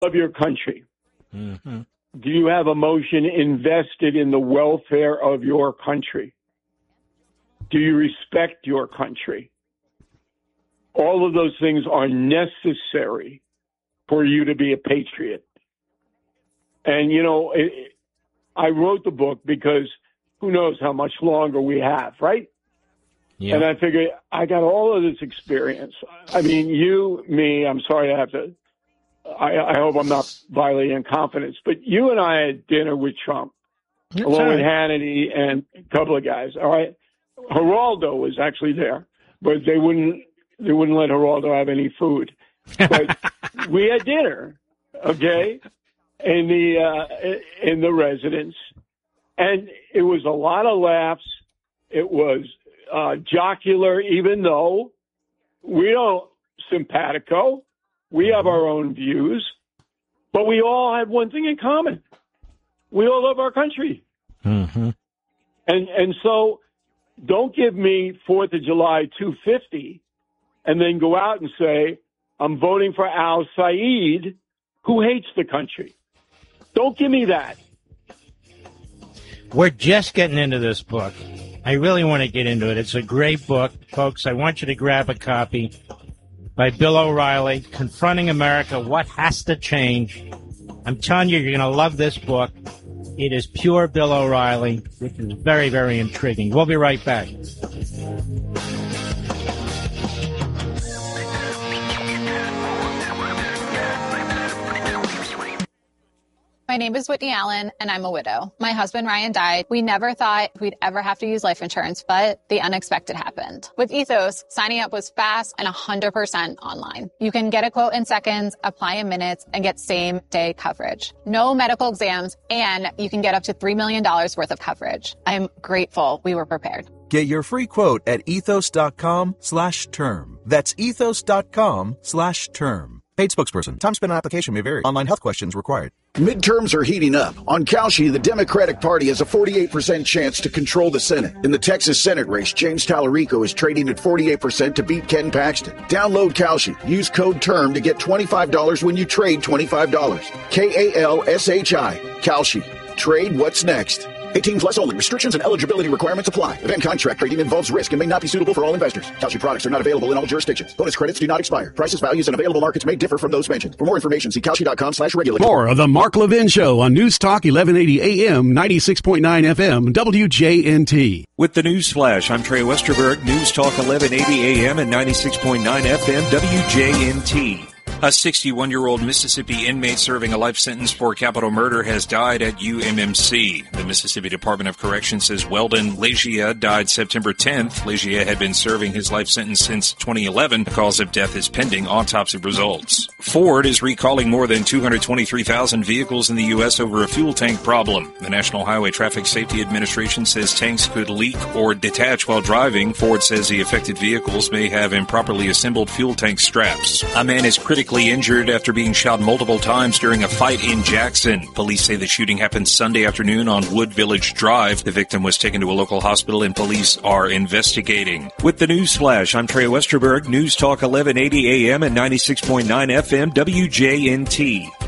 love your country? Mm-hmm. Do you have emotion invested in the welfare of your country? Do you respect your country? All of those things are necessary for you to be a patriot. And, you know, I wrote the book because who knows how much longer we have, right? Yeah. And I figured I got all of this experience. I mean, you, me, I'm sorry I have to, I hope I'm not violating in confidence, but you and I had dinner with Trump, along with Hannity and a couple of guys, all right? Geraldo was actually there, but they wouldn't let Geraldo have any food. But we had dinner, okay, in the residence, and it was a lot of laughs. It was jocular, even though we don't simpatico. We have our own views, but we all have one thing in common. We all love our country. Mm-hmm. And so don't give me 4th of July 250 and then go out and say, I'm voting for Al Saeed, who hates the country. Don't give me that. We're just getting into this book. I really want to get into it. It's a great book, folks. I want you to grab a copy by Bill O'Reilly, Confronting America, What Has to Change. I'm telling you, you're going to love this book. It is pure Bill O'Reilly, which is very, very intriguing. We'll be right back. My name is Whitney Allen, and I'm a widow. My husband, Ryan, died. We never thought we'd ever have to use life insurance, but the unexpected happened. With Ethos, signing up was fast and 100% online. You can get a quote in seconds, apply in minutes, and get same-day coverage. No medical exams, and you can get up to $3 million worth of coverage. I'm grateful we were prepared. Get your free quote at ethos.com/term. That's ethos.com/term. Paid spokesperson. Time spent on application may vary. Online health questions required. Midterms are heating up. On Kalshi, the Democratic Party has a 48% chance to control the Senate. In the Texas Senate race, James Tallarico is trading at 48% to beat Ken Paxton. Download Kalshi. Use code TERM to get $25 when you trade $25. KALSHI. Kalshi. Trade what's next. 18 plus only. Restrictions and eligibility requirements apply. Event contract trading involves risk and may not be suitable for all investors. Kalshi products are not available in all jurisdictions. Bonus credits do not expire. Prices, values, and available markets may differ from those mentioned. For more information, see Kalshi.com/regulatory. More of the Mark Levin Show on News Talk 1180 AM, 96.9 FM, WJNT. With the News Flash, I'm Trey Westerberg. News Talk 1180 AM and 96.9 FM, WJNT. A 61-year-old Mississippi inmate serving a life sentence for capital murder has died at UMMC. The Mississippi Department of Corrections says Weldon Legia died September 10th. Legia had been serving his life sentence since 2011. The cause of death is pending autopsy results. Ford is recalling more than 223,000 vehicles in the U.S. over a fuel tank problem. The National Highway Traffic Safety Administration says tanks could leak or detach while driving. Ford says the affected vehicles may have improperly assembled fuel tank straps. A man is critically injured after being shot multiple times during a fight in Jackson. Police say the shooting happened Sunday afternoon on Wood Village Drive. The victim was taken to a local hospital and police are investigating. With the News Flash, I'm Trey Westerberg. News Talk 1180 AM and 96.9 FM, WJNT.